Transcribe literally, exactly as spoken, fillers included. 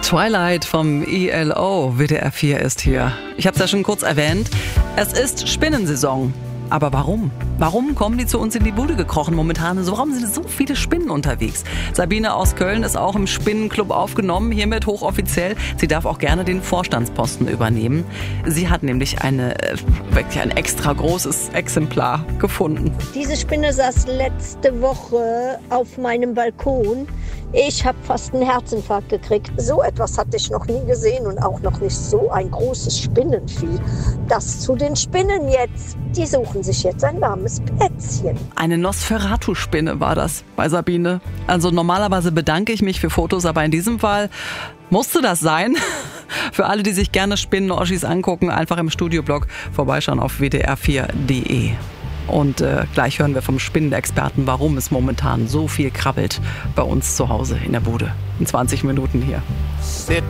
Twilight vom E L O, W D R vier ist hier. Ich habe es ja schon kurz erwähnt, es ist Spinnensaison. Aber warum? Warum kommen die zu uns in die Bude gekrochen momentan? So, warum sind so viele Spinnen unterwegs? Sabine aus Köln ist auch im Spinnenclub aufgenommen, hiermit hochoffiziell. Sie darf auch gerne den Vorstandsposten übernehmen. Sie hat nämlich eine, wirklich ein extra großes Exemplar gefunden. Diese Spinne saß letzte Woche auf meinem Balkon. Ich habe fast einen Herzinfarkt gekriegt. So etwas hatte ich noch nie gesehen und auch noch nicht so ein großes Spinnenvieh. Das zu den Spinnen jetzt. Die suchen sich jetzt ein warmes Plätzchen. Eine Nosferatu-Spinne war das bei Sabine. Also normalerweise bedanke ich mich für Fotos, aber in diesem Fall musste das sein. Für alle, die sich gerne Spinnen-Oschis angucken, einfach im Studioblog vorbeischauen auf w d r vier punkt d e. Und äh, gleich hören wir vom Spinnenexperten, warum es momentan so viel krabbelt bei uns zu Hause in der Bude. In zwanzig Minuten hier.